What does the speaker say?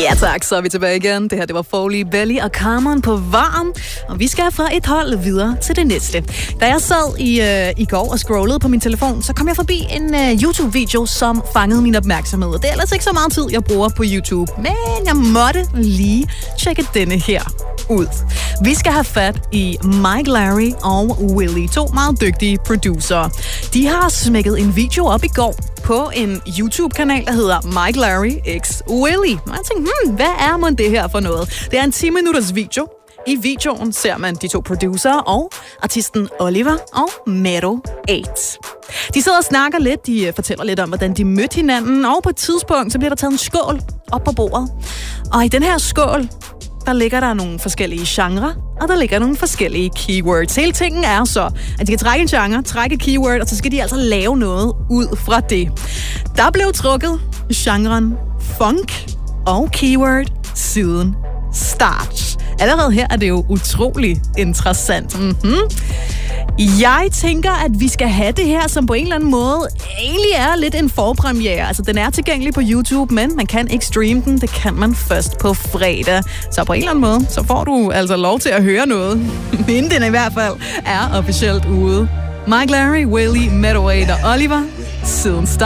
Ja tak, så er vi tilbage igen. Det her, det var Foley, Belly og Carmen på varm. Og vi skal fra et hold videre til det næste. Da jeg sad i går og scrollede på min telefon, så kom jeg forbi en YouTube-video, som fangede min opmærksomhed. Det er ellers ikke så meget tid, jeg bruger på YouTube. Men jeg måtte lige tjekke denne her ud. Vi skal have fat i Mike Larry og Willy, to meget dygtige producer. De har smækket en video op i går på en YouTube-kanal, der hedder Mike Larry x Willy. Og jeg tænkte, hvad er man det her for noget? Det er en 10-minutters video. I videoen ser man de to producer og artisten Oliver og Mero 8. De sidder og snakker lidt, de fortæller lidt om, hvordan de mødte hinanden, og på et tidspunkt så bliver der taget en skål op på bordet. Og i den her skål, der ligger der nogle forskellige genrer, og der ligger nogle forskellige keywords. Hele tingen er så, at de kan trække en genre, trække et keyword, og så skal de altså lave noget ud fra det. Der blev trukket genren funk og keyword siden start. Allerede her er det jo utrolig interessant. Jeg tænker, at vi skal have det her, som på en eller anden måde egentlig er lidt en forpremiere. Altså, den er tilgængelig på YouTube, men man kan ikke streame den. Det kan man først på fredag. Så på en eller anden måde, så får du altså lov til at høre noget. Men den i hvert fald er officielt ude. Mike Larry, Willy, Mero 8 og Oliver siden start.